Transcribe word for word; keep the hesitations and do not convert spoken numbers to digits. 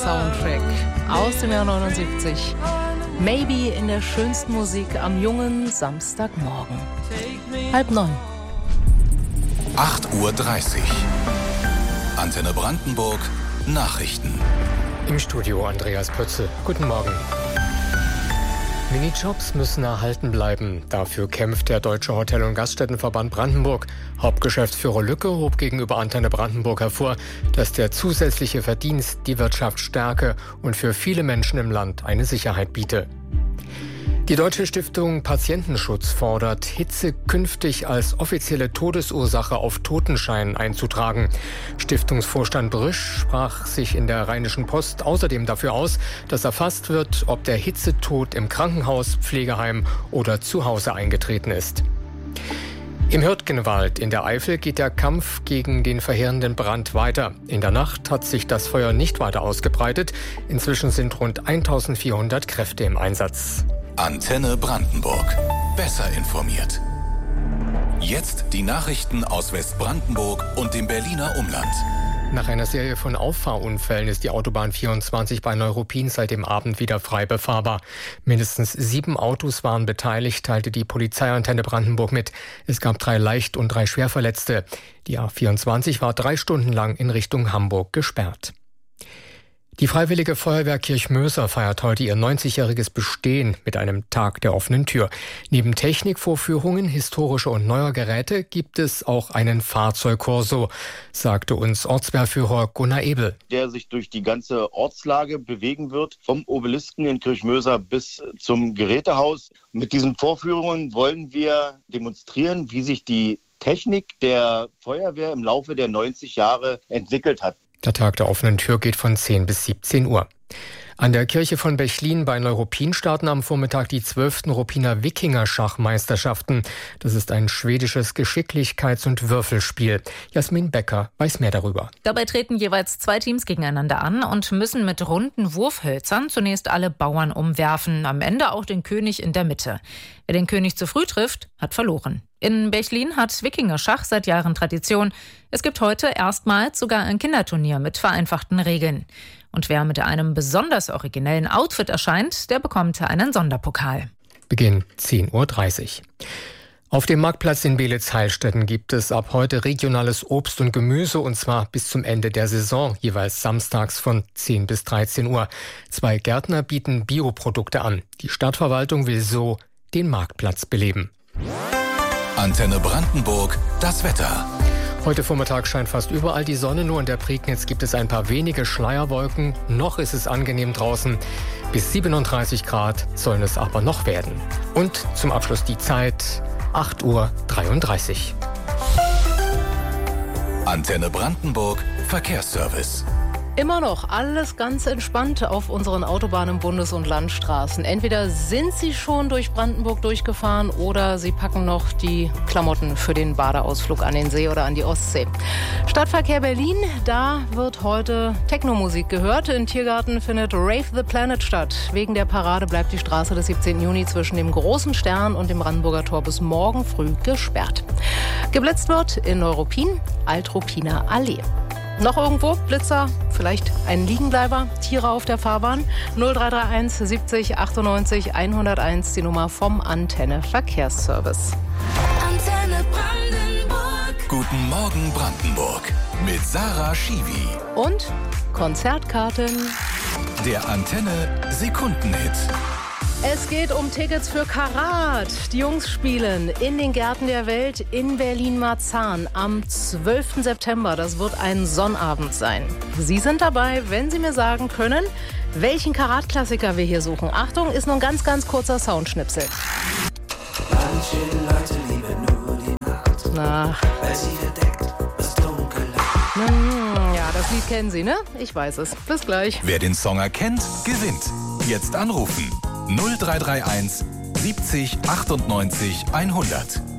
Soundtrack aus dem Jahr neunundsiebzig. Maybe in der schönsten Musik am jungen Samstagmorgen. Halb neun. acht Uhr dreißig. Antenne Brandenburg, Nachrichten. Im Studio Andreas Pötzel. Guten Morgen. Minijobs müssen erhalten bleiben. Dafür kämpft der Deutsche Hotel- und Gaststättenverband Brandenburg. Hauptgeschäftsführer Lücke hob gegenüber Antenne Brandenburg hervor, dass der zusätzliche Verdienst die Wirtschaft stärke und für viele Menschen im Land eine Sicherheit biete. Die Deutsche Stiftung Patientenschutz fordert, Hitze künftig als offizielle Todesursache auf Totenscheinen einzutragen. Stiftungsvorstand Brisch sprach sich in der Rheinischen Post außerdem dafür aus, dass erfasst wird, ob der Hitzetod im Krankenhaus, Pflegeheim oder zu Hause eingetreten ist. Im Hürtgenwald in der Eifel geht der Kampf gegen den verheerenden Brand weiter. In der Nacht hat sich das Feuer nicht weiter ausgebreitet. Inzwischen sind rund eintausendvierhundert Kräfte im Einsatz. Antenne Brandenburg. Besser informiert. Jetzt die Nachrichten aus Westbrandenburg und dem Berliner Umland. Nach einer Serie von Auffahrunfällen ist die Autobahn vierundzwanzig bei Neuruppin seit dem Abend wieder frei befahrbar. Mindestens sieben Autos waren beteiligt, teilte die Polizeiantenne Brandenburg mit. Es gab drei Leicht- und drei Schwerverletzte. Die A vierundzwanzig war drei Stunden lang in Richtung Hamburg gesperrt. Die Freiwillige Feuerwehr Kirchmöser feiert heute ihr neunzigjähriges Bestehen mit einem Tag der offenen Tür. Neben Technikvorführungen, historischer und neuer Geräte gibt es auch einen Fahrzeugkorso, sagte uns Ortswehrführer Gunnar Ebel. Der sich durch die ganze Ortslage bewegen wird, vom Obelisken in Kirchmöser bis zum Gerätehaus. Mit diesen Vorführungen wollen wir demonstrieren, wie sich die Technik der Feuerwehr im Laufe der neunzig Jahre entwickelt hat. Der Tag der offenen Tür geht von zehn bis siebzehn Uhr. An der Kirche von Bechlin bei Neuruppin starten am Vormittag die zwölften Ruppiner Wikinger-Schachmeisterschaften. Das ist ein schwedisches Geschicklichkeits- und Würfelspiel. Jasmin Becker weiß mehr darüber. Dabei treten jeweils zwei Teams gegeneinander an und müssen mit runden Wurfhölzern zunächst alle Bauern umwerfen, am Ende auch den König in der Mitte. Wer den König zu früh trifft, hat verloren. In Bechlin hat Wikinger-Schach seit Jahren Tradition. Es gibt heute erstmals sogar ein Kinderturnier mit vereinfachten Regeln. Und wer mit einem besonders originellen Outfit erscheint, der bekommt einen Sonderpokal. Beginn zehn Uhr dreißig. Auf dem Marktplatz in Beelitz-Heilstätten gibt es ab heute regionales Obst und Gemüse, und zwar bis zum Ende der Saison, jeweils samstags von zehn bis dreizehn Uhr. Zwei Gärtner bieten Bioprodukte an. Die Stadtverwaltung will so den Marktplatz beleben. Antenne Brandenburg, das Wetter. Heute Vormittag scheint fast überall die Sonne, nur in der Prignitz gibt es ein paar wenige Schleierwolken. Noch ist es angenehm draußen. Bis siebenunddreißig Grad sollen es aber noch werden. Und zum Abschluss die Zeit, acht Uhr dreiunddreißig. Antenne Brandenburg, Verkehrsservice. Immer noch alles ganz entspannt auf unseren Autobahnen, Bundes- und Landstraßen. Entweder sind Sie schon durch Brandenburg durchgefahren oder Sie packen noch die Klamotten für den Badeausflug an den See oder an die Ostsee. Stadtverkehr Berlin, da wird heute Technomusik gehört. Im Tiergarten findet Rave the Planet statt. Wegen der Parade bleibt die Straße des siebzehnten Juni zwischen dem Großen Stern und dem Brandenburger Tor bis morgen früh gesperrt. Geblitzt wird in Neuruppin, Altruppiner Allee. Noch irgendwo Blitzer, vielleicht ein Liegenbleiber, Tiere auf der Fahrbahn? null drei drei eins siebzig achtundneunzig hunderteins, die Nummer vom Antenne Verkehrsservice. Antenne Brandenburg. Guten Morgen Brandenburg mit Sarah Schiwi. Und Konzertkarten. Der Antenne Sekundenhit. Es geht um Tickets für Karat. Die Jungs spielen in den Gärten der Welt in Berlin-Marzahn am zwölften September. Das wird ein Sonnabend sein. Sie sind dabei, wenn Sie mir sagen können, welchen Karat-Klassiker wir hier suchen. Achtung, ist nur ein ganz, ganz kurzer Soundschnipsel. Manche Leute lieben nur die Nacht, Na. weil sie verdeckt was dunkel hat. Hm, ja, das Lied kennen Sie, ne? Ich weiß es. Bis gleich. Wer den Song erkennt, gewinnt. Jetzt anrufen. null drei drei eins siebzig achtundneunzig hundert.